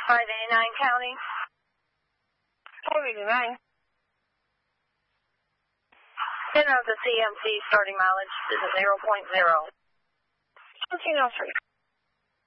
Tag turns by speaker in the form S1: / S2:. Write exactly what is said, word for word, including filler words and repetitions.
S1: five eighty-nine County.
S2: five eighty-nine.
S1: ten of the C M C starting mileage. This is zero point zero.
S2: seventeen oh three.